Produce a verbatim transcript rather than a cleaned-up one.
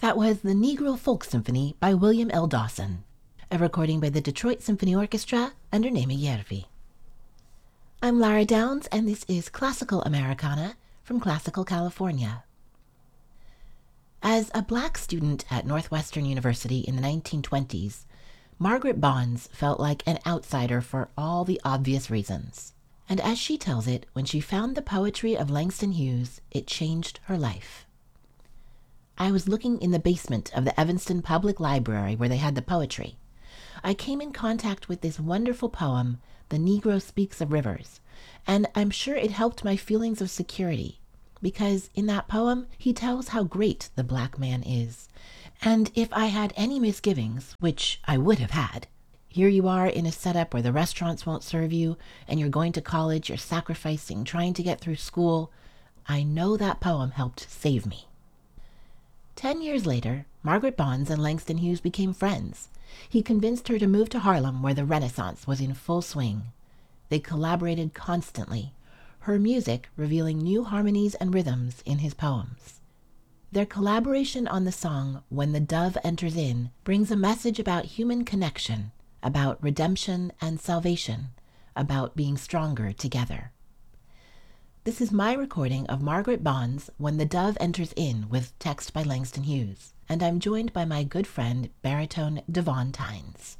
That was the Negro Folk Symphony by William L. Dawson, a recording by the Detroit Symphony Orchestra under Naima Yervi. I'm Lara Downs, and this is Classical Americana from Classical California. As a black student at Northwestern University in the nineteen twenties, Margaret Bonds felt like an outsider for all the obvious reasons. And as she tells it, when she found the poetry of Langston Hughes, it changed her life. I was looking in the basement of the Evanston Public Library where they had the poetry. I came in contact with this wonderful poem, The Negro Speaks of Rivers, and I'm sure it helped my feelings of security, because in that poem, he tells how great the black man is. And if I had any misgivings, which I would have had, here you are in a setup where the restaurants won't serve you, and you're going to college, you're sacrificing, trying to get through school, I know that poem helped save me. Ten years later, Margaret Bonds and Langston Hughes became friends. He convinced her to move to Harlem, where the Renaissance was in full swing. They collaborated constantly, her music revealing new harmonies and rhythms in his poems. Their collaboration on the song When the Dove Enters In brings a message about human connection, about redemption and salvation, about being stronger together. This is my recording of Margaret Bonds' When the Dove Enters In with text by Langston Hughes, and I'm joined by my good friend, baritone Devon Tynes.